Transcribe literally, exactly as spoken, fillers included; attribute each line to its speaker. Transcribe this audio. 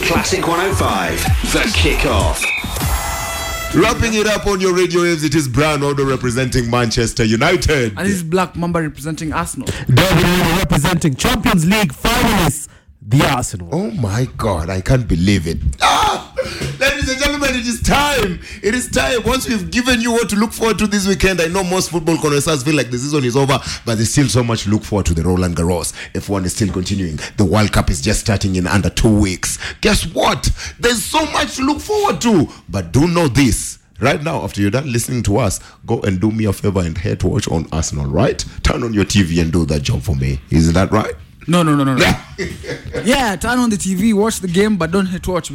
Speaker 1: Classic one oh five, The Kickoff.
Speaker 2: Wrapping it up on your radio waves, it is Brian Odo representing Manchester United.
Speaker 3: And this is Black Mamba representing Arsenal.
Speaker 4: David representing Champions League finalists, the Arsenal.
Speaker 2: Oh my God, I can't believe it. Ah! Ladies and gentlemen, it is time. It is time. Once we've given you what to look forward to this weekend, I know most football connoisseurs feel like the season is over, but there's still so much to look forward to. The Roland Garros. F one is still continuing. The World Cup is just starting in under two weeks. Guess what? There's so much to look forward to. But do know this. Right now, after you're done listening to us, go and do me a favor and head to watch on Arsenal, right? Turn on your T V and do that job for me. Isn't that right?
Speaker 3: No, no, no, no, no. Yeah, turn on the T V, watch the game, but don't hit watch.